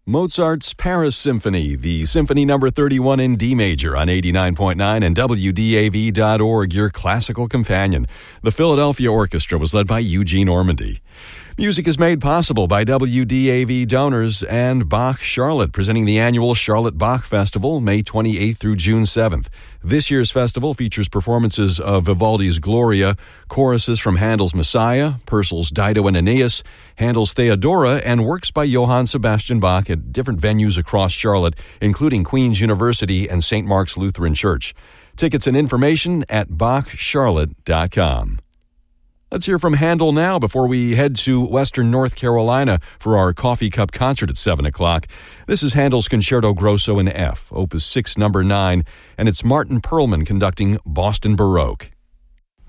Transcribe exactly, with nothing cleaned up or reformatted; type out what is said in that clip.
Mozart's Paris Symphony, the Symphony Number thirty-one in D major on eighty-nine point nine and W D A V dot org, your classical companion. The Philadelphia Orchestra was led by Eugene Ormandy. Music is made possible by W D A V donors and Bach Charlotte, presenting the annual Charlotte Bach Festival, May twenty-eighth through June seventh. This year's festival features performances of Vivaldi's Gloria, choruses from Handel's Messiah, Purcell's Dido and Aeneas, Handel's Theodora, and works by Johann Sebastian Bach at different venues across Charlotte, including Queen's University and Saint Mark's Lutheran Church. Tickets and information at bach charlotte dot com. Let's hear from Handel now before we head to Western North Carolina for our Coffee Cup concert at seven o'clock. This is Handel's Concerto Grosso in F, Opus six, Number nine, and it's Martin Perlman conducting Boston Baroque.